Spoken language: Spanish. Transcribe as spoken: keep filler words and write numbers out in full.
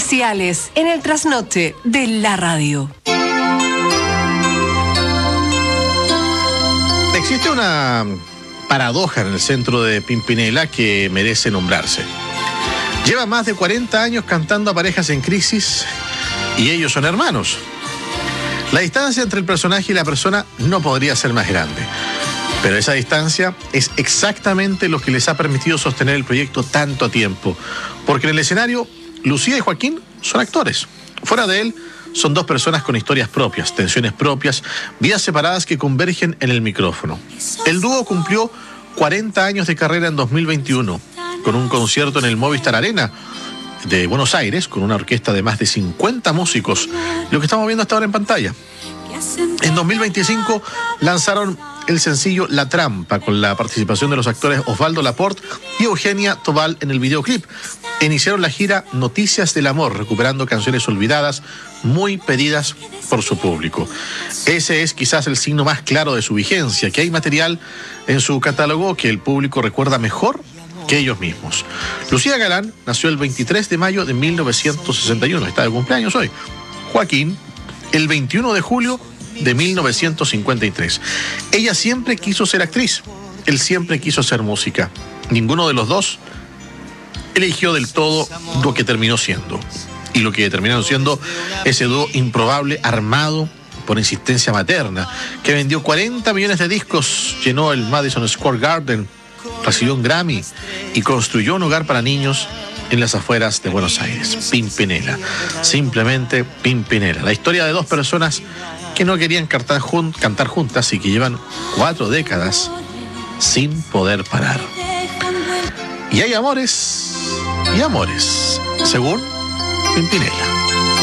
especiales en el trasnoche de la radio. Existe una paradoja en el centro de Pimpinela que merece nombrarse. Lleva más de cuarenta años cantando a parejas en crisis y ellos son hermanos. La distancia entre el personaje y la persona no podría ser más grande. Pero esa distancia es exactamente lo que les ha permitido sostener el proyecto tanto tiempo. Porque en el escenario, Lucía y Joaquín son actores. Fuera de él, son dos personas con historias propias, tensiones propias, vidas separadas que convergen en el micrófono. El dúo cumplió cuarenta años de carrera en dos mil veintiuno, con un concierto en el Movistar Arena de Buenos Aires, con una orquesta de más de cincuenta músicos, lo que estamos viendo hasta ahora en pantalla. En dos mil veinticinco lanzaron el sencillo La Trampa, con la participación de los actores Osvaldo Laport y Eugenia Tobal en el videoclip. Iniciaron la gira Noticias del Amor, recuperando canciones olvidadas, muy pedidas por su público. Ese es quizás el signo más claro de su vigencia, que hay material en su catálogo que el público recuerda mejor que ellos mismos. Lucía Galán nació el veintitrés de mayo de mil novecientos sesenta y uno, está de cumpleaños hoy. Joaquín, el veintiuno de julio de mil novecientos cincuenta y tres. Ella siempre quiso ser actriz, él siempre quiso hacer música. Ninguno de los dos eligió del todo lo que terminó siendo. Y lo que terminaron siendo ese dúo improbable armado por insistencia materna, que vendió cuarenta millones de discos, llenó el Madison Square Garden, recibió un Grammy y construyó un hogar para niños en las afueras de Buenos Aires. Pimpinela, simplemente Pimpinela. La historia de dos personas que no querían cantar, jun- cantar juntas y que llevan cuatro décadas sin poder parar. Y hay amores y amores, según Pimpinela.